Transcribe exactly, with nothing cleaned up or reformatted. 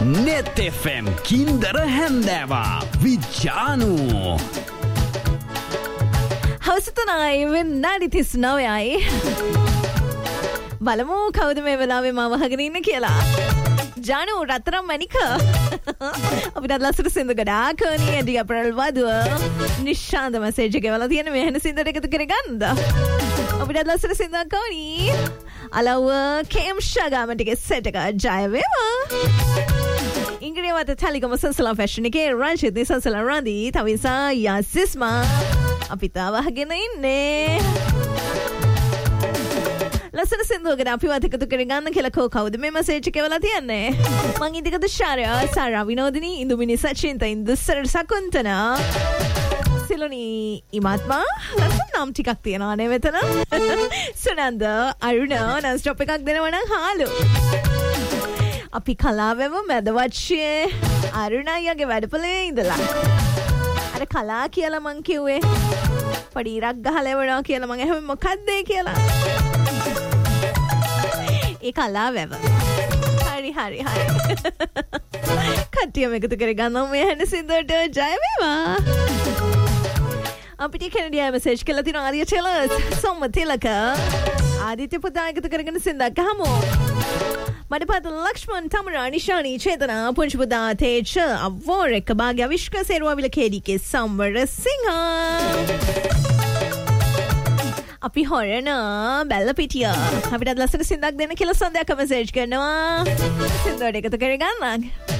net F M කින්දර හැන්දෑවා විජානු හවසතුනයි වෙන්නඩි තිස් නවයයි බලමු කවුද මේ වෙලාවේ මම අහගෙන ඉන්නේ කියලා. ජානු රත්තරම් මණික අපිට ලස්සට සින්දු ගඩාක් නියදී අපරල් වදුව නිශාන්ත මැසේජ් එක ගෙවලා තියෙන මේ හැන සින්දට එකතු කරගන්නද අපිට ලස්සට සින්දුවක් කවනි අලව්ව කේම් ෂගාම ටික සෙට් එක ජය වේවා. ඉංග්‍රීසි වත තලිකම සන්සලා ෆැෂන් එකේ රංජිත් නිසන්සලා රන්දී තවිසා යසිස්මා අපිට අවහගෙන ඉන්නේ. ලස්සන සින්දුවකට අපිවත් එකතු කරගන්න කියලා කෝ කවුද මේ මැසේජ් එක එවලා තියන්නේ. මං ඉදිකද ශාරය සාරා විනෝදිනී ඉන්දුමිනි සචින්ත ඉන්දුස්සර සකුන්තන සිලුනි ඉමාත්මා ලස්සන නම් ටිකක් තියනවා නේ මෙතන. සුනන්ද අරුණ නම් ස්ටොප් එකක් දෙනවා නම් හාලු. අපි කලාවෙම මැදවච්චේ අරුණ අයියාගේ වැඩපොලේ ඉඳලා. අර කලා කියලා මං කිව්වේ පඩි ඉරක් ගහලා එවනවා කියලා මං එහෙම මොකක්ද කියලා. ඒ කලා වැව හරි හරි හරි කට්ටියම එකතු කරගන්නවා මේ හැන සින්දුවට ජය වේවා. අපිට කැනඩියා මැසේජ් කළා තියෙනවා ආර්ය චෙලස් සොම්ම තිලක ආදිත්‍ය පුතා එකතු කරගෙන සින්දක් ගහමු. මඩපත ලක්ෂ්මන් තමරා නිශානී චේතනා පුංචි පුතා තේජ අවෝර එක භාග්‍ය විශ්ක සේරුවාවිල කේඩිකේ සම්වර සිංහ අපි හොරන බැල්ල පිටිය අපිට ලස්සන සින්දක් දෙන්න කියලා සන්දයක් මැසේජ් කරනවා. සින්දුවට එකතු කරගන්න.